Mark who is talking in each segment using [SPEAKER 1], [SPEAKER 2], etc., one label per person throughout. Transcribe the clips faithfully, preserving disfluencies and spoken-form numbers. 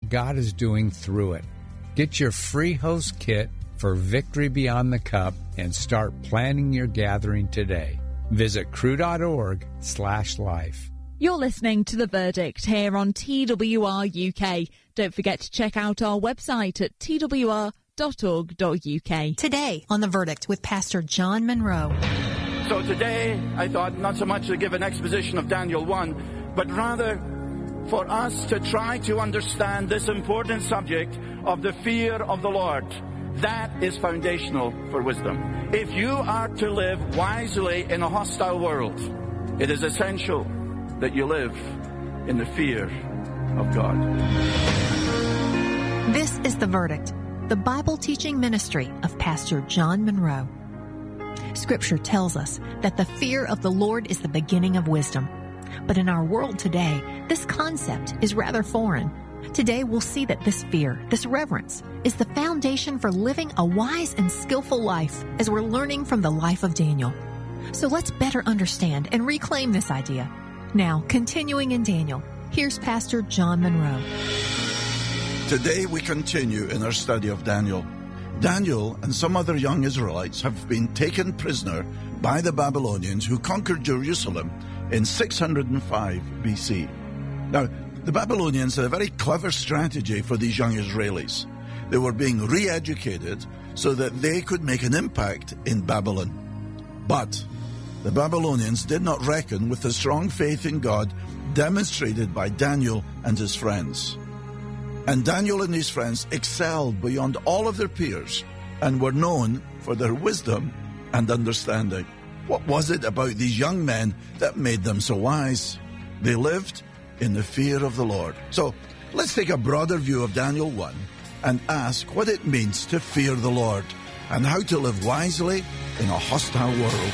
[SPEAKER 1] God is doing through it. Get your free host kit for Victory Beyond the Cup and start planning your gathering today. Visit crew.org slash life.
[SPEAKER 2] You're listening to The Verdict here on T W R U K. Don't forget to check out our website at t w r dot org dot u k.
[SPEAKER 3] Today on The Verdict with Pastor John Monroe.
[SPEAKER 4] So today I thought not so much to give an exposition of Daniel one, but rather for us to try to understand this important subject of the fear of the Lord. That is foundational for wisdom. If you are to live wisely in a hostile world, it is essential that you live in the fear of God.
[SPEAKER 3] This is The Verdict, the Bible teaching ministry of Pastor John Monroe. Scripture tells us that the fear of the Lord is the beginning of wisdom. But in our world today, this concept is rather foreign. Today, we'll see that this fear, this reverence, is the foundation for living a wise and skillful life as we're learning from the life of Daniel. So let's better understand and reclaim this idea. Now, continuing in Daniel, here's Pastor John Monroe.
[SPEAKER 5] Today, we continue in our study of Daniel. Daniel and some other young Israelites have been taken prisoner by the Babylonians who conquered Jerusalem in six hundred five B C. Now, the Babylonians had a very clever strategy for these young Israelis. They were being re-educated so that they could make an impact in Babylon. But the Babylonians did not reckon with the strong faith in God demonstrated by Daniel and his friends. And Daniel and his friends excelled beyond all of their peers and were known for their wisdom and understanding. What was it about these young men that made them so wise? They lived in the fear of the Lord. So let's take a broader view of Daniel one and ask what it means to fear the Lord and how to live wisely in a hostile world.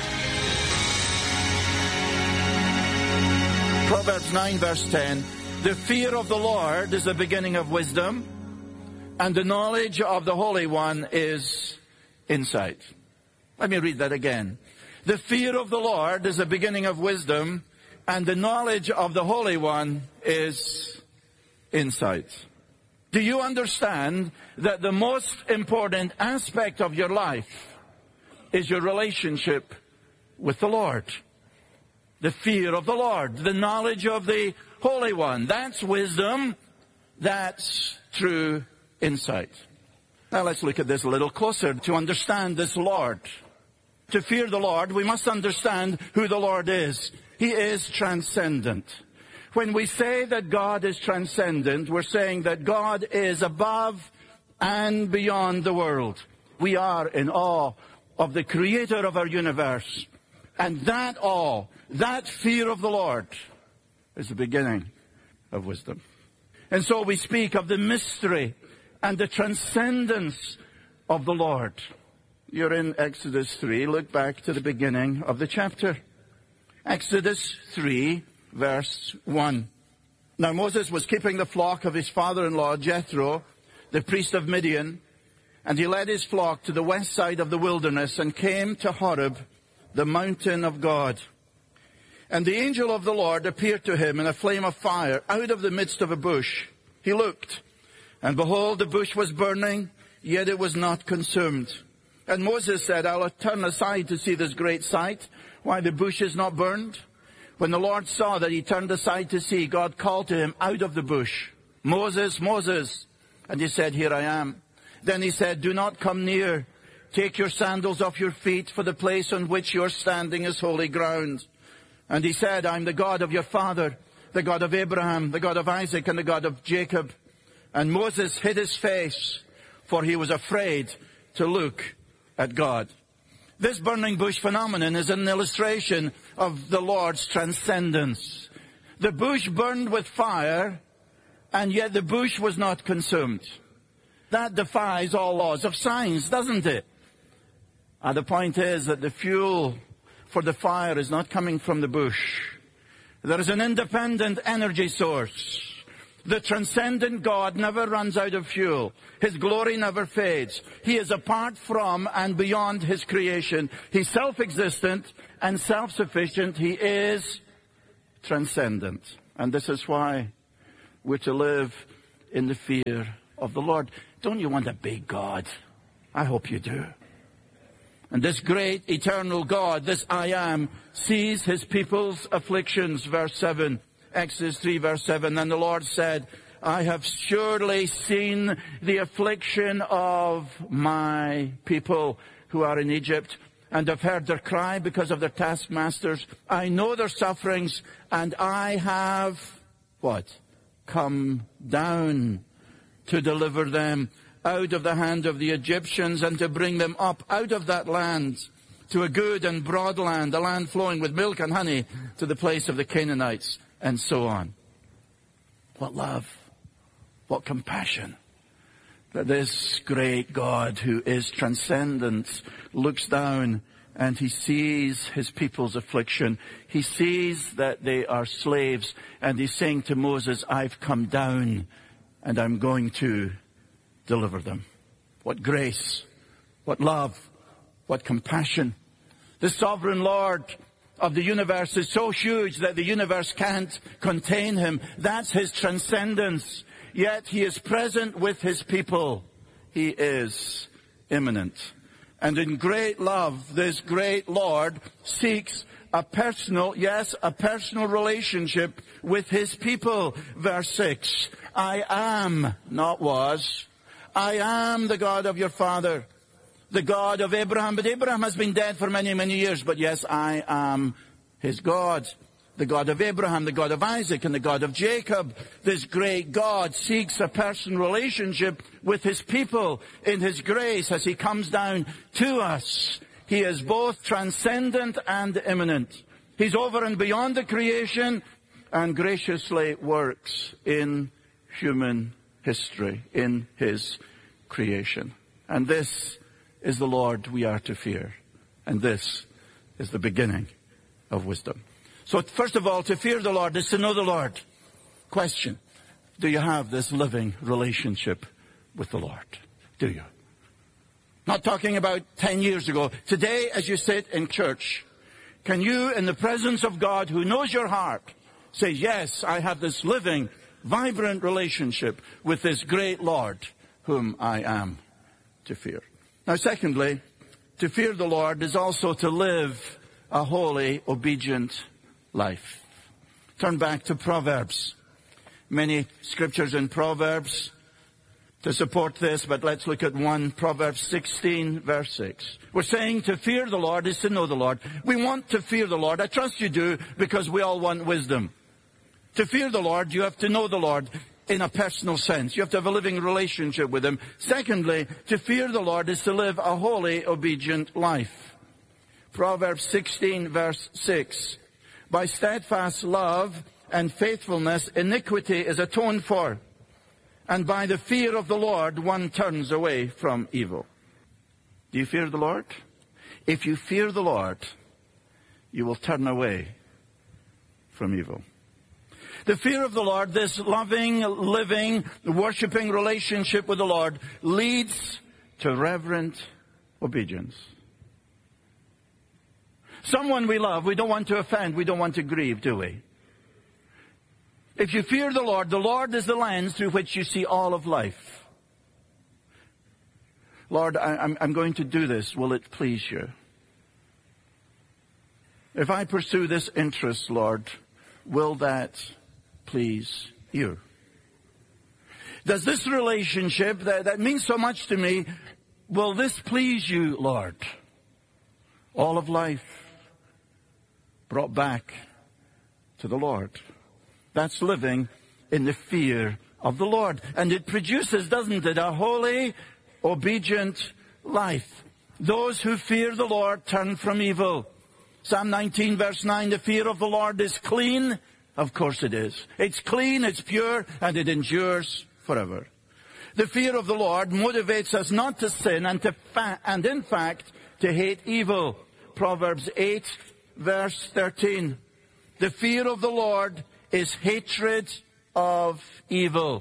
[SPEAKER 4] Proverbs nine verse ten, the fear of the Lord is the beginning of wisdom, and the knowledge of the Holy One is insight. Let me read that again. The fear of the Lord is the beginning of wisdom, and the knowledge of the Holy One is insight. Do you understand that the most important aspect of your life is your relationship with the Lord? The fear of the Lord, the knowledge of the Holy One. That's wisdom. That's true insight. Now let's look at this a little closer to understand this Lord. To fear the Lord, we must understand who the Lord is. He is transcendent. When we say that God is transcendent, we're saying that God is above and beyond the world. We are in awe of the Creator of our universe. And that awe, that fear of the Lord is the beginning of wisdom. And so we speak of the mystery and the transcendence of the Lord. You're in Exodus three. Look back to the beginning of the chapter. Exodus three, verse one. Now Moses was keeping the flock of his father-in-law, Jethro, the priest of Midian, and he led his flock to the west side of the wilderness and came to Horeb, the mountain of God. And the angel of the Lord appeared to him in a flame of fire out of the midst of a bush. He looked, and behold, the bush was burning, yet it was not consumed. And Moses said, I'll turn aside to see this great sight, why the bush is not burned. When the Lord saw that he turned aside to see, God called to him out of the bush, Moses, Moses. And he said, here I am. Then he said, do not come near. Take your sandals off your feet, for the place on which you're standing is holy ground. And he said, I'm the God of your father, the God of Abraham, the God of Isaac, and the God of Jacob. And Moses hid his face, for he was afraid to look at God. This burning bush phenomenon is an illustration of the Lord's transcendence. The bush burned with fire, and yet the bush was not consumed. That defies all laws of science, doesn't it? Uh, the point is that the fuel for the fire is not coming from the bush. There is an independent energy source. The transcendent God never runs out of fuel. His glory never fades. He is apart from and beyond his creation. He's self-existent and self-sufficient. He is transcendent. And this is why we're to live in the fear of the Lord. Don't you want a big God? I hope you do. And this great eternal God, this I am, sees his people's afflictions. Verse seven, Exodus three verse seven, and the Lord said, I have surely seen the affliction of my people who are in Egypt, and have heard their cry because of their taskmasters. I know their sufferings, and I have, what? Come down to deliver them out of the hand of the Egyptians, and to bring them up out of that land to a good and broad land, a land flowing with milk and honey, to the place of the Canaanites, and so on. What love, what compassion, that this great God who is transcendent looks down and he sees his people's affliction. He sees that they are slaves, and he's saying to Moses, I've come down and I'm going to deliver them. What grace, what love, what compassion. The sovereign Lord of the universe is so huge that the universe can't contain him. That's his transcendence. Yet he is present with his people. He is immanent. And in great love, this great Lord seeks a personal, yes, a personal relationship with his people. Verse six, I am, not was, I am the God of your father, the God of Abraham. But Abraham has been dead for many, many years. But yes, I am his God. The God of Abraham, the God of Isaac, and the God of Jacob. This great God seeks a personal relationship with his people in his grace as he comes down to us. He is both transcendent and immanent. He's over and beyond the creation and graciously works in human history, in his creation. And this is the Lord we are to fear. And this is the beginning of wisdom. So first of all, to fear the Lord is to know the Lord. Question, do you have this living relationship with the Lord? Do you? Not talking about ten years ago. Today, as you sit in church, can you, in the presence of God who knows your heart, say, yes, I have this living, vibrant relationship with this great Lord whom I am to fear. Now, secondly, to fear the Lord is also to live a holy, obedient life. Turn back to Proverbs. Many scriptures in Proverbs to support this, but let's look at one. Proverbs sixteen, verse six. We're saying to fear the Lord is to know the Lord. We want to fear the Lord. I trust you do, because we all want wisdom. To fear the Lord, you have to know the Lord in a personal sense. You have to have a living relationship with him. Secondly, to fear the Lord is to live a holy, obedient life. Proverbs sixteen, verse six. By steadfast love and faithfulness, iniquity is atoned for, and by the fear of the Lord, one turns away from evil. Do you fear the Lord? If you fear the Lord, you will turn away from evil. The fear of the Lord, this loving, living, worshipping relationship with the Lord, leads to reverent obedience. Someone we love, we don't want to offend, we don't want to grieve, do we? If you fear the Lord, the Lord is the lens through which you see all of life. Lord, I, I'm, I'm going to do this. Will it please you? If I pursue this interest, Lord, will that please you? Does this relationship that, that means so much to me, will this please you, Lord? All of life brought back to the Lord. That's living in the fear of the Lord. And it produces, doesn't it, a holy, obedient life. Those who fear the Lord turn from evil. Psalm nineteen, verse nine, the fear of the Lord is clean. Of course it is. It's clean, it's pure, and it endures forever. The fear of the Lord motivates us not to sin and, to fa- and in fact, to hate evil. Proverbs eight, verse thirteen. The fear of the Lord is hatred of evil.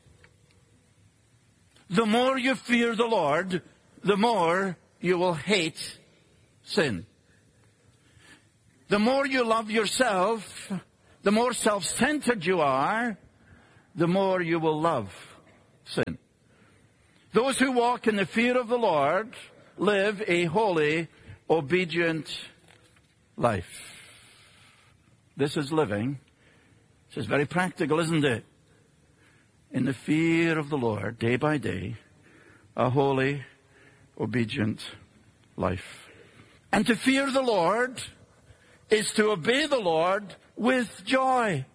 [SPEAKER 4] The more you fear the Lord, the more you will hate sin. The more you love yourself, the more self-centered you are, the more you will love sin. Those who walk in the fear of the Lord live a holy, obedient life. This is living. This is very practical, isn't it? In the fear of the Lord, day by day, a holy, obedient life. And to fear the Lord is to obey the Lord with joy.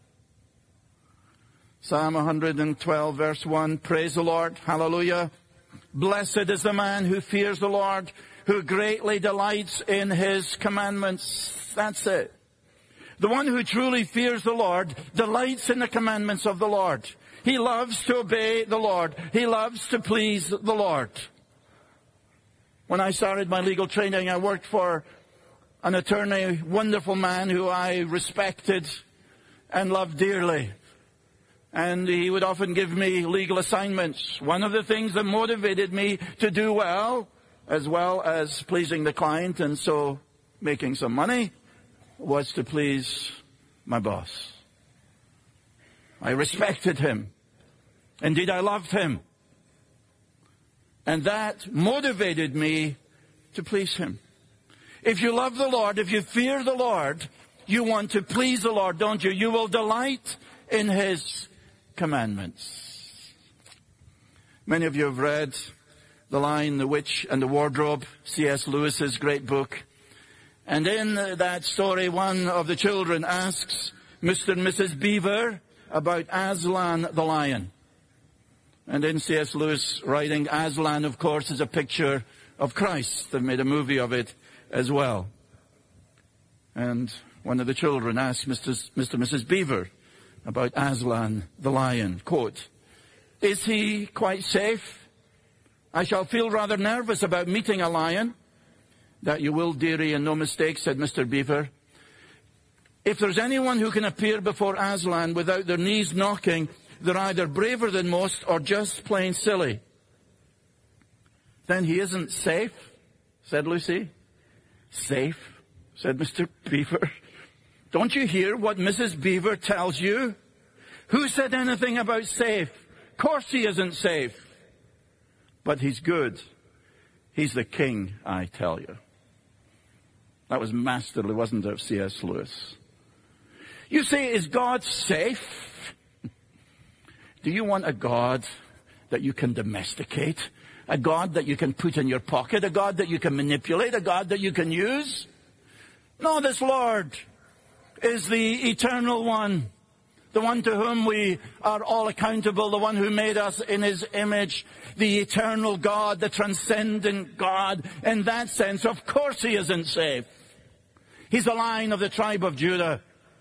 [SPEAKER 4] Psalm one hundred twelve, verse one, praise the Lord, hallelujah. Blessed is the man who fears the Lord, who greatly delights in his commandments. That's it. The one who truly fears the Lord delights in the commandments of the Lord. He loves to obey the Lord. He loves to please the Lord. When I started my legal training, I worked for an attorney, wonderful man who I respected and loved dearly. And he would often give me legal assignments. One of the things that motivated me to do well, as well as pleasing the client and so making some money, was to please my boss. I respected him. Indeed, I loved him. And that motivated me to please him. If you love the Lord, if you fear the Lord, you want to please the Lord, don't you? You will delight in his commandments. Many of you have read The Lion, the Witch, and the Wardrobe, C S Lewis's great book. And in that story, one of the children asks Mister and Missus Beaver about Aslan the lion. And in C S Lewis writing, Aslan, of course, is a picture of Christ. They've made a movie of it as well. And one of the children asks Mister Mister and Missus Beaver about Aslan the lion, quote, is he quite safe? I shall feel rather nervous about meeting a lion. That you will, dearie, and no mistake, said Mister Beaver. If there's anyone who can appear before Aslan without their knees knocking, they're either braver than most or just plain silly. Then he isn't safe, said Lucy. Safe, said Mister Beaver. Don't you hear what Missus Beaver tells you? Who said anything about safe? Of course he isn't safe. But he's good. He's the king, I tell you. That was masterly, wasn't it, of C S Lewis? You say, is God safe? Do you want a God that you can domesticate? A God that you can put in your pocket? A God that you can manipulate? A God that you can use? No, this Lord is the eternal one. The one to whom we are all accountable. The one who made us in his image. The eternal God, the transcendent God. In that sense, of course he isn't safe. He's the Lion of the tribe of Judah.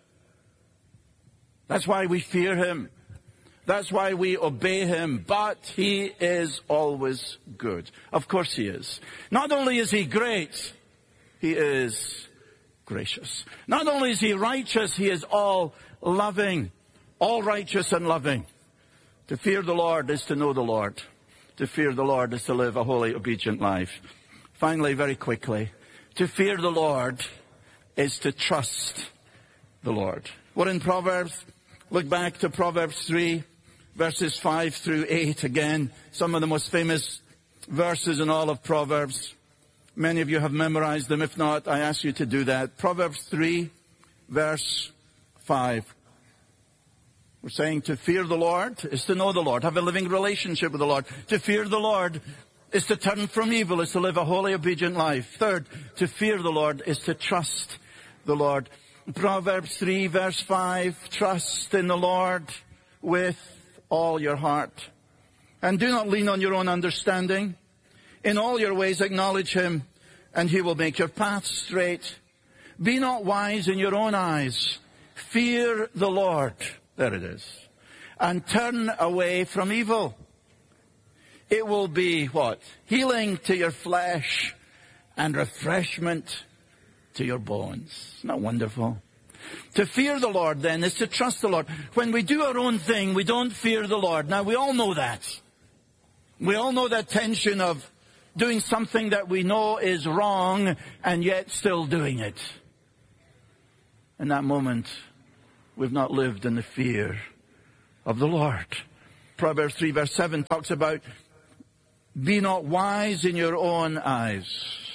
[SPEAKER 4] That's why we fear him. That's why we obey him. But he is always good. Of course he is. Not only is he great, he is gracious. Not only is he righteous, he is all loving. All righteous and loving. To fear the Lord is to know the Lord. To fear the Lord is to live a holy, obedient life. Finally, very quickly, to fear the Lord is to trust the Lord. We're in Proverbs. Look back to Proverbs three, verses five through eight. Again, some of the most famous verses in all of Proverbs. Many of you have memorized them. If not, I ask you to do that. Proverbs three, verse five. We're saying to fear the Lord is to know the Lord, have a living relationship with the Lord. To fear the Lord is to turn from evil, is to live a holy, obedient life. Third, to fear the Lord is to trust the Lord. Proverbs three, verse five, trust in the Lord with all your heart. And do not lean on your own understanding. In all your ways acknowledge him, and he will make your path straight. Be not wise in your own eyes. Fear the Lord. There it is. And turn away from evil. It will be what? Healing to your flesh and refreshment to your bones. Isn't that wonderful? To fear the Lord, then, is to trust the Lord. When we do our own thing, we don't fear the Lord. Now, we all know that. We all know that tension of doing something that we know is wrong and yet still doing it. In that moment, we've not lived in the fear of the Lord. Proverbs three verse seven talks about, be not wise in your own eyes.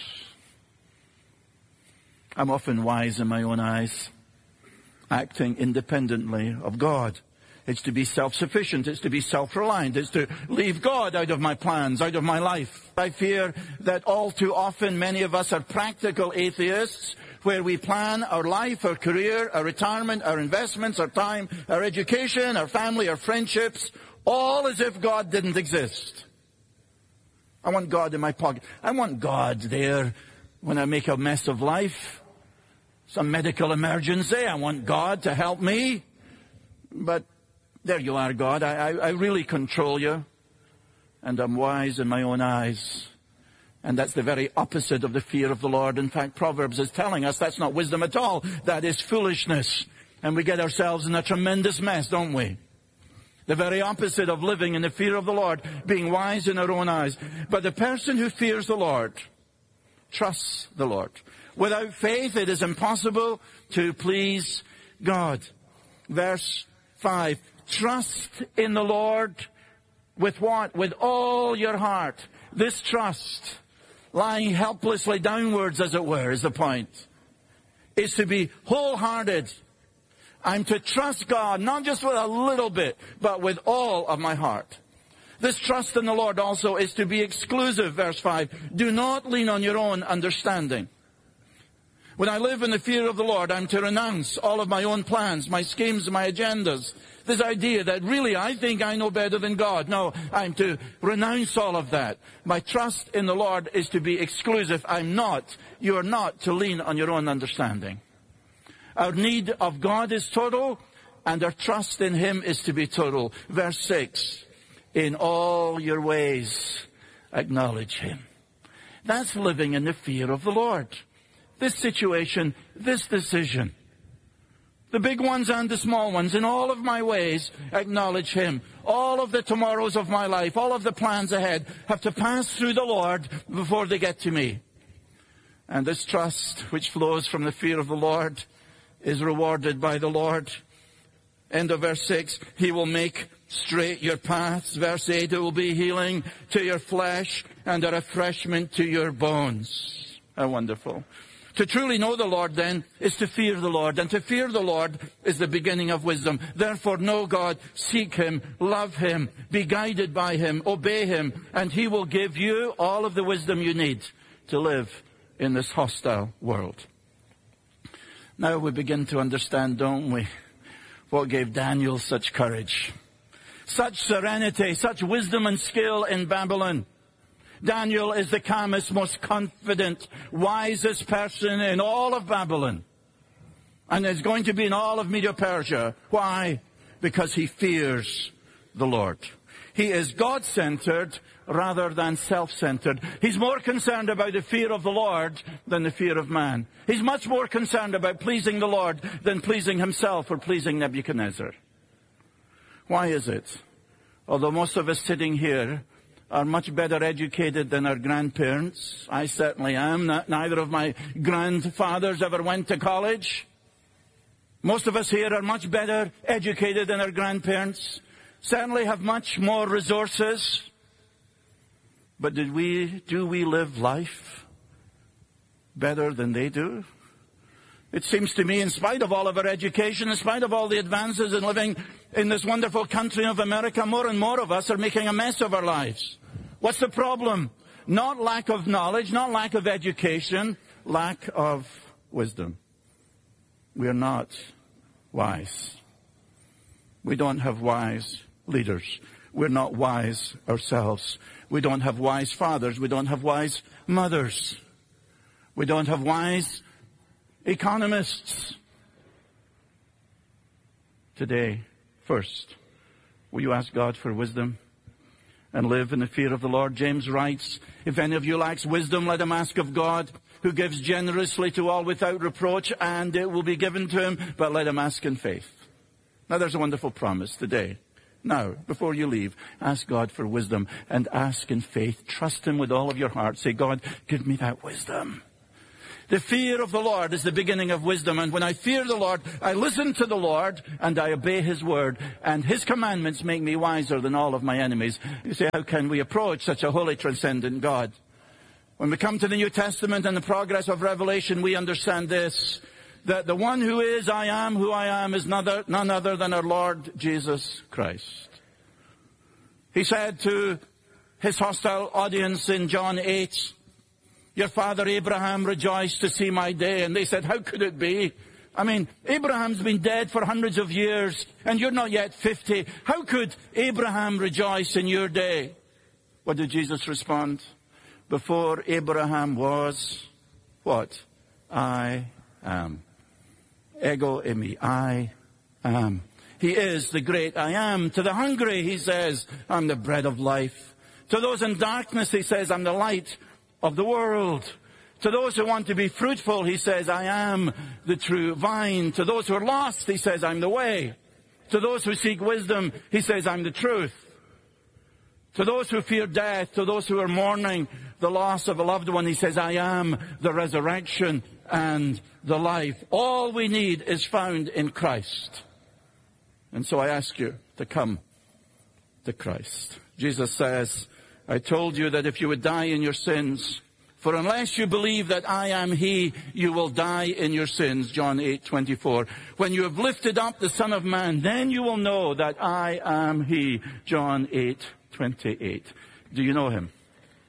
[SPEAKER 4] I'm often wise in my own eyes, acting independently of God. It's to be self-sufficient. It's to be self-reliant. It's to leave God out of my plans, out of my life. I fear that all too often many of us are practical atheists, where we plan our life, our career, our retirement, our investments, our time, our education, our family, our friendships, all as if God didn't exist. I want God in my pocket. I want God there when I make a mess of life. Some medical emergency. I want God to help me. But there you are, God. I, I, I really control you. And I'm wise in my own eyes. And that's the very opposite of the fear of the Lord. In fact, Proverbs is telling us that's not wisdom at all. That is foolishness. And we get ourselves in a tremendous mess, don't we? The very opposite of living in the fear of the Lord, being wise in our own eyes. But the person who fears the Lord trusts the Lord. Without faith, it is impossible to please God. Verse five, trust in the Lord with what? With all your heart. This trust, lying helplessly downwards, as it were, is the point. Is to be wholehearted. I'm to trust God, not just with a little bit, but with all of my heart. This trust in the Lord also is to be exclusive, verse five. Do not lean on your own understanding. When I live in the fear of the Lord, I'm to renounce all of my own plans, my schemes, my agendas. This idea that really I think I know better than God. No, I'm to renounce all of that. My trust in the Lord is to be exclusive. I'm not, you are not to lean on your own understanding. Our need of God is total, and our trust in Him is to be total. Verse six, in all your ways acknowledge Him. That's living in the fear of the Lord. This situation, this decision, the big ones and the small ones, in all of my ways, acknowledge Him. All of the tomorrows of my life, all of the plans ahead, have to pass through the Lord before they get to me. And this trust, which flows from the fear of the Lord, is rewarded by the Lord. End of verse six, He will make straight your paths. Verse eight, it will be healing to your flesh and a refreshment to your bones. How wonderful. To truly know the Lord, then, is to fear the Lord. And to fear the Lord is the beginning of wisdom. Therefore, know God, seek Him, love Him, be guided by Him, obey Him, and He will give you all of the wisdom you need to live in this hostile world. Now we begin to understand, don't we, what gave Daniel such courage, such serenity, such wisdom and skill in Babylon. Daniel is the calmest, most confident, wisest person in all of Babylon. And is going to be in all of Medo-Persia. Why? Because he fears the Lord. He is God-centered rather than self-centered. He's more concerned about the fear of the Lord than the fear of man. He's much more concerned about pleasing the Lord than pleasing himself or pleasing Nebuchadnezzar. Why is it? Although most of us sitting here are much better educated than our grandparents. I certainly am. Neither of my grandfathers ever went to college. Most of us here are much better educated than our grandparents. Certainly have much more resources. But did we, do we live life better than they do? It seems to me, in spite of all of our education, in spite of all the advances in living in this wonderful country of America, more and more of us are making a mess of our lives. What's the problem? Not lack of knowledge, not lack of education, lack of wisdom. We are not wise. We don't have wise leaders. We're not wise ourselves. We don't have wise fathers. We don't have wise mothers. We don't have wise economists. Today, first, will you ask God for wisdom and live in the fear of the Lord? James writes, if any of you lacks wisdom, let him ask of God, who gives generously to all without reproach, and it will be given to him, but let him ask in faith. Now there's a wonderful promise today. Now, before you leave, ask God for wisdom and ask in faith. Trust Him with all of your heart. Say, God, give me that wisdom. The fear of the Lord is the beginning of wisdom. And when I fear the Lord, I listen to the Lord and I obey His word. And His commandments make me wiser than all of my enemies. You say, how can we approach such a holy, transcendent God? When we come to the New Testament and the progress of Revelation, we understand this, that the one who is, I am, who I am, is none other, none other than our Lord Jesus Christ. He said to His hostile audience in John eight, your father Abraham rejoiced to see my day. And they said, how could it be? I mean, Abraham's been dead for hundreds of years, and you're not yet fifty. How could Abraham rejoice in your day? What did Jesus respond? Before Abraham was, what? I am. Ego eimi, I am. He is the great I am. To the hungry, He says, I'm the bread of life. To those in darkness, He says, I'm the light of the world. To those who want to be fruitful, He says, I am the true vine. To those who are lost, He says, I'm the way. To those who seek wisdom, He says, I'm the truth. To those who fear death, to those who are mourning the loss of a loved one, He says, I am the resurrection and the life. All we need is found in Christ. And so I ask you to come to Christ. Jesus says, I told you that if you would die in your sins, for unless you believe that I am He, you will die in your sins. John eight twenty-four. When you have lifted up the Son of Man, then you will know that I am He. John eight twenty-eight. Do you know Him?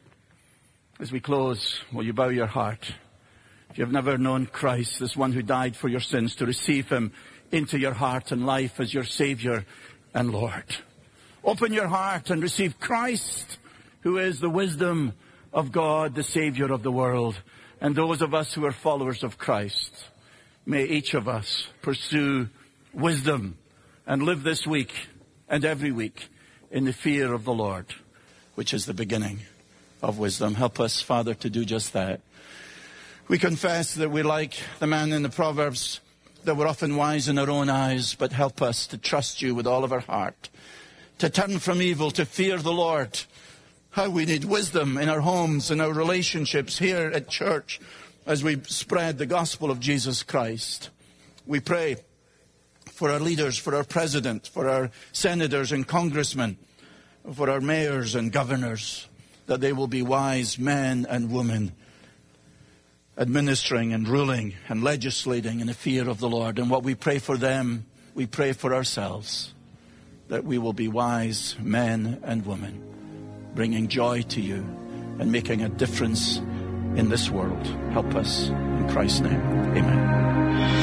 [SPEAKER 4] As we close, will you bow your heart? If you have never known Christ, this one who died for your sins, to receive Him into your heart and life as your Savior and Lord. Open your heart and receive Christ, who is the wisdom of God, the Savior of the world. And those of us who are followers of Christ, may each of us pursue wisdom and live this week and every week in the fear of the Lord, which is the beginning of wisdom. Help us, Father, to do just that. We confess that we like the man in the Proverbs, that we're often wise in our own eyes, but help us to trust You with all of our heart, to turn from evil, to fear the Lord. How we need wisdom in our homes, in our relationships, here at church, as we spread the gospel of Jesus Christ. We pray for our leaders, for our president, for our senators and congressmen, for our mayors and governors, that they will be wise men and women, administering and ruling and legislating in the fear of the Lord. And what we pray for them, we pray for ourselves, that we will be wise men and women, bringing joy to You and making a difference in this world. Help us in Christ's name. Amen.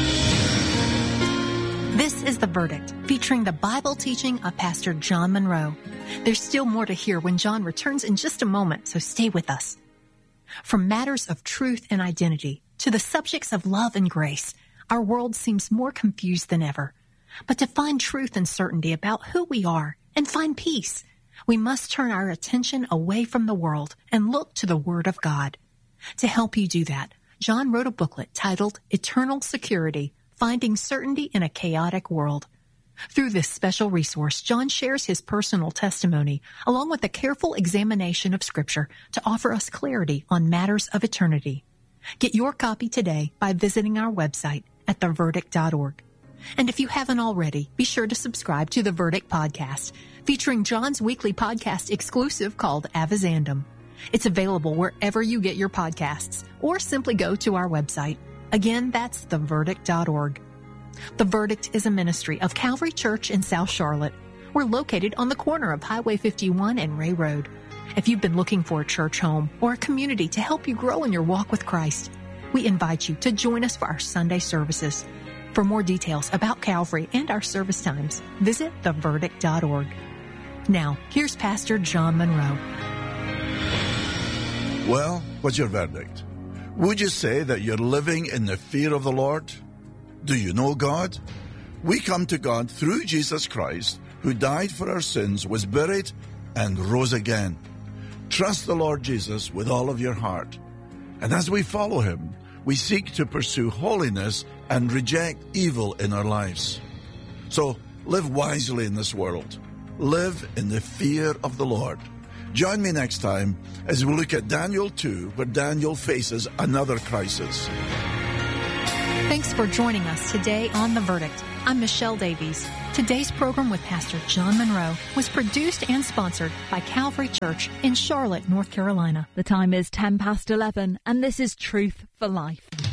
[SPEAKER 3] This is The Verdict, featuring the Bible teaching of Pastor John Monroe. There's still more to hear when John returns in just a moment, so stay with us. From matters of truth and identity to the subjects of love and grace, our world seems more confused than ever. But to find truth and certainty about who we are and find peace, we must turn our attention away from the world and look to the Word of God. To help you do that, John wrote a booklet titled Eternal Security, Finding Certainty in a Chaotic World. Through this special resource, John shares his personal testimony along with a careful examination of Scripture to offer us clarity on matters of eternity. Get your copy today by visiting our website at the verdict dot org. And if you haven't already, be sure to subscribe to The Verdict Podcast, featuring John's weekly podcast exclusive called Avizandum. It's available wherever you get your podcasts, or simply go to our website. Again, that's the verdict dot org. The Verdict is a ministry of Calvary Church in South Charlotte. We're located on the corner of Highway fifty-one and Ray Road. If you've been looking for a church home or a community to help you grow in your walk with Christ, we invite you to join us for our Sunday services. For more details about Calvary and our service times, visit the verdict dot org. Now, here's Pastor John Monroe.
[SPEAKER 5] Well, what's your verdict? Would you say that you're living in the fear of the Lord? Do you know God? We come to God through Jesus Christ, who died for our sins, was buried, and rose again. Trust the Lord Jesus with all of your heart. And as we follow Him, we seek to pursue holiness and reject evil in our lives. So live wisely in this world. Live in the fear of the Lord. Join me next time as we look at Daniel two, where Daniel faces another crisis.
[SPEAKER 3] Thanks for joining us today on The Verdict. I'm Michelle Davies. Today's program with Pastor John Monroe was produced and sponsored by Calvary Church in Charlotte, North Carolina.
[SPEAKER 2] The time is ten past eleven, and this is Truth for Life.